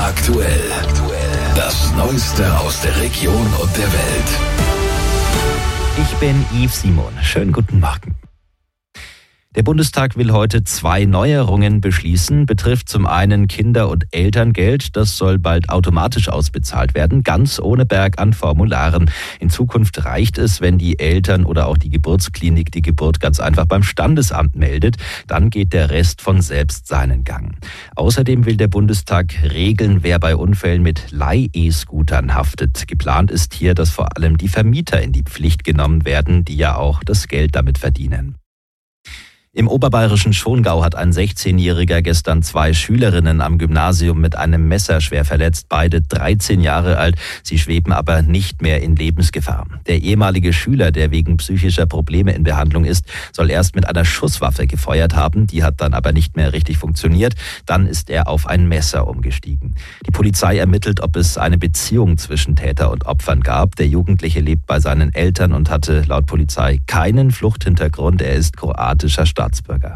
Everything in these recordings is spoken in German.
aktuell. Das Neueste aus der Region und der Welt. Ich bin Yves Simon. Schönen guten Morgen. Der Bundestag will heute 2 Neuerungen beschließen. Betrifft zum einen Kinder- und Elterngeld. Das soll bald automatisch ausbezahlt werden, ganz ohne Berg an Formularen. In Zukunft reicht es, wenn die Eltern oder auch die Geburtsklinik die Geburt ganz einfach beim Standesamt meldet. Dann geht der Rest von selbst seinen Gang. Außerdem will der Bundestag regeln, wer bei Unfällen mit Leih-E-Scootern haftet. Geplant ist hier, dass vor allem die Vermieter in die Pflicht genommen werden, die ja auch das Geld damit verdienen. Im oberbayerischen Schongau hat ein 16-Jähriger gestern 2 Schülerinnen am Gymnasium mit einem Messer schwer verletzt, beide 13 Jahre alt. Sie schweben aber nicht mehr in Lebensgefahr. Der ehemalige Schüler, der wegen psychischer Probleme in Behandlung ist, soll erst mit einer Schusswaffe gefeuert haben. Die hat dann aber nicht mehr richtig funktioniert. Dann ist er auf ein Messer umgestiegen. Die Polizei ermittelt, ob es eine Beziehung zwischen Täter und Opfern gab. Der Jugendliche lebt bei seinen Eltern und hatte laut Polizei keinen Fluchthintergrund. Er ist kroatischer Staatsbürger.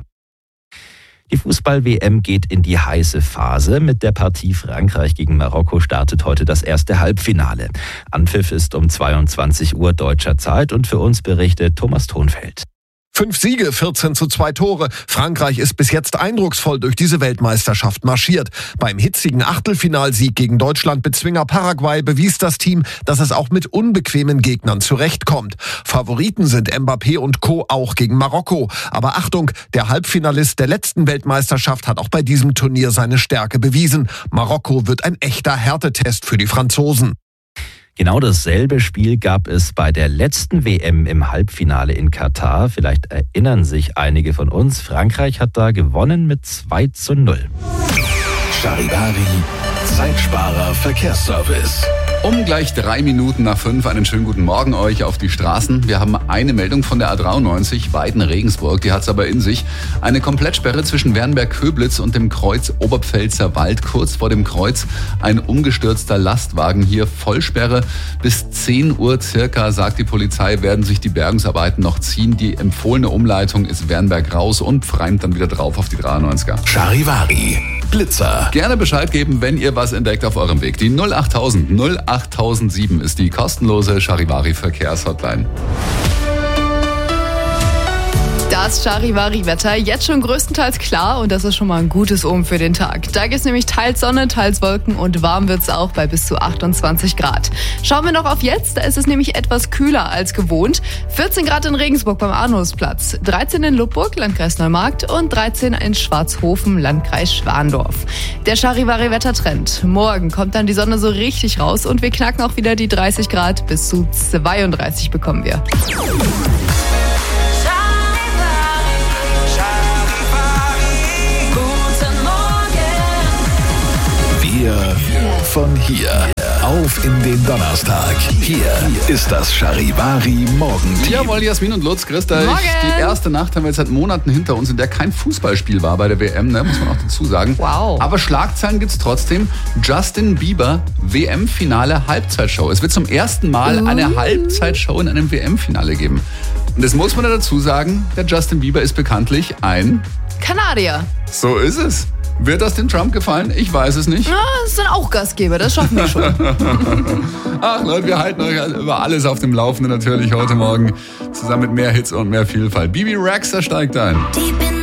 Die Fußball-WM geht in die heiße Phase. Mit der Partie Frankreich gegen Marokko startet heute das erste Halbfinale. Anpfiff ist um 22 Uhr deutscher Zeit und für uns berichtet Thomas Thonfeld. 5 Siege, 14:2 Tore. Frankreich ist bis jetzt eindrucksvoll durch diese Weltmeisterschaft marschiert. Beim hitzigen Achtelfinalsieg gegen Deutschland-Bezwinger Paraguay bewies das Team, dass es auch mit unbequemen Gegnern zurechtkommt. Favoriten sind Mbappé und Co. auch gegen Marokko. Aber Achtung, der Halbfinalist der letzten Weltmeisterschaft hat auch bei diesem Turnier seine Stärke bewiesen. Marokko wird ein echter Härtetest für die Franzosen. Genau dasselbe Spiel gab es bei der letzten WM im Halbfinale in Katar. Vielleicht erinnern sich einige von uns. Frankreich hat da gewonnen mit 2:0. Charivari, Zeitsparer Verkehrsservice. Um gleich 3 Minuten nach 5 einen schönen guten Morgen euch auf die Straßen. Wir haben eine Meldung von der A93 Weiden-Regensburg, die hat es aber in sich. Eine Komplettsperre zwischen Wernberg-Köblitz und dem Kreuz Oberpfälzer Wald. Kurz vor dem Kreuz ein umgestürzter Lastwagen hier. Vollsperre bis 10 Uhr circa, sagt die Polizei, werden sich die Bergungsarbeiten noch ziehen. Die empfohlene Umleitung ist Wernberg raus und Freimd dann wieder drauf auf die 93er. Charivari, Blitzer. Gerne Bescheid geben, wenn ihr was entdeckt auf eurem Weg. Die 08007 ist die kostenlose Charivari Verkehrshotline. Das Charivari-Wetter jetzt schon größtenteils klar und das ist schon mal ein gutes Omen für den Tag. Da gibt es nämlich teils Sonne, teils Wolken und warm wird es auch bei bis zu 28 Grad. Schauen wir noch auf jetzt, da ist es nämlich etwas kühler als gewohnt. 14 Grad in Regensburg beim Arnulfsplatz, 13 in Lubburg, Landkreis Neumarkt und 13 in Schwarzhofen, Landkreis Schwandorf. Der Charivari-Wettertrend. Morgen kommt dann die Sonne so richtig raus und wir knacken auch wieder die 30 Grad, bis zu 32 bekommen wir. Wir von hier auf in den Donnerstag. Hier ist das Charivari Morgenteam. Jawohl, Jasmin und Lutz, grüßt euch. Morgen. Die erste Nacht haben wir jetzt seit Monaten hinter uns, in der kein Fußballspiel war bei der WM, ne, muss man auch dazu sagen. Wow. Aber Schlagzeilen gibt's trotzdem. Justin Bieber, WM-Finale Halbzeitshow. Es wird zum ersten Mal eine Halbzeitshow in einem WM-Finale geben. Und das muss man dazu sagen, der Justin Bieber ist bekanntlich ein... Kanadier. So ist es. Wird das dem Trump gefallen? Ich weiß es nicht. Ja, das sind auch Gastgeber, das schaffen wir schon. Ach Leute, wir halten euch über alles auf dem Laufenden natürlich heute Morgen. Zusammen mit mehr Hits und mehr Vielfalt. Bibi Rexha steigt ein.